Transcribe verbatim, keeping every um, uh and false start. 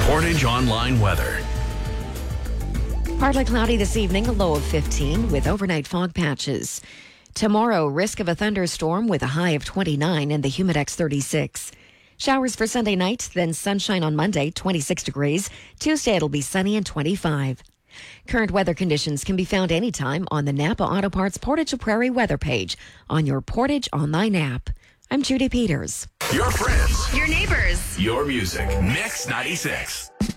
Portage Online weather. Partly cloudy this evening, a low of fifteen with overnight fog patches. Tomorrow, risk of a thunderstorm with a high of twenty-nine and the Humidex thirty-six. Showers for Sunday night, then sunshine on Monday, twenty-six degrees. Tuesday, it'll be sunny and twenty-five. Current weather conditions can be found anytime on the Napa Auto Parts Portage Prairie weather page on your Portage Online app. I'm Judy Peters. Your friends. Your neighbors. Your music. Mix ninety-six.